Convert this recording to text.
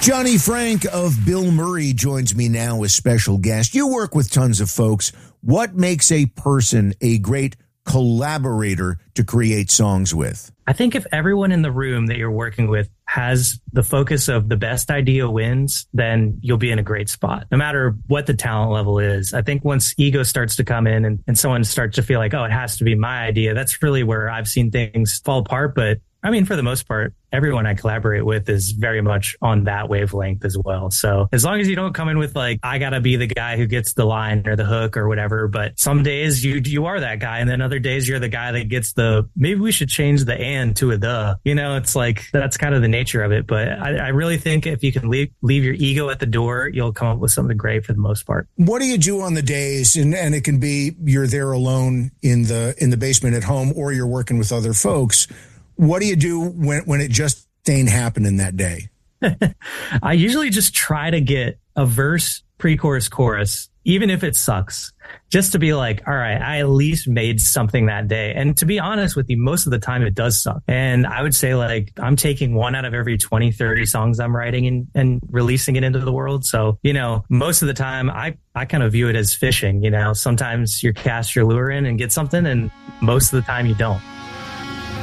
Johnny Frank of Bill Murray joins me now as special guest. You work with tons of folks. What makes a person a great collaborator to create songs with? I think if everyone in the room that you're working with has the focus of the best idea wins, then you'll be in a great spot, no matter what the talent level is. I think once ego starts to come in and someone starts to feel like, oh, it has to be my idea, that's really where I've seen things fall apart. But I mean, for the most part, everyone I collaborate with is very much on that wavelength as well. So as long as you don't come in with like, I got to be the guy who gets the line or the hook or whatever. But some days you are that guy. And then other days you're the guy that gets the, maybe we should change the and to a the, you know, it's like, that's kind of the nature of it. But I really think if you can leave your ego at the door, you'll come up with something great for the most part. What do you do on the days? And it can be you're there alone in the basement at home, or you're working with other folks. What do you do when it just ain't happening that day? I usually just try to get a verse, pre-chorus, chorus, even if it sucks, just to be like, all right, I at least made something that day. And to be honest with you, most of the time it does suck. And I would say like I'm taking one out of every 20, 30 songs I'm writing and releasing it into the world. So, you know, most of the time I kind of view it as fishing. You know, sometimes you cast your lure in and get something, and most of the time you don't.